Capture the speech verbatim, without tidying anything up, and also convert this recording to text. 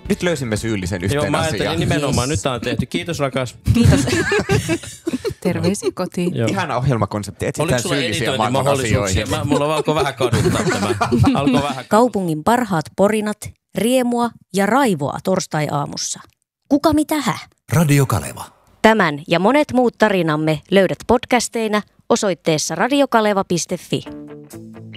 Nyt löysimme syyllisen yhteen Joo, mä asiaan. ajattelin nimenomaan. Nyt tää on tehty. Kiitos rakas. Kiitos. Terveisiä kotiin. Joo. Ihana ohjelmakonsepti. Etsitään Oliko sulla syyllisiä maailman editointimahdollisuuksia? asioihin. Mä, mulla alkoi vähän kaduttaa tämä. Alkoi vähän. Kaupungin parhaat porinat, riemua ja raivoa torstai-aamussa. Kuka mitä hä? Radio Kaleva. Tämän ja monet muut tarinamme löydät podcasteina osoitteessa radiokaleva piste fi.